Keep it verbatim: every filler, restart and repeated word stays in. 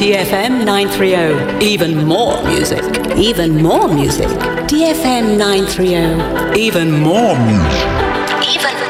D F M nine thirty. Even more music. Even more music. D F M nine thirty. Even more music. Even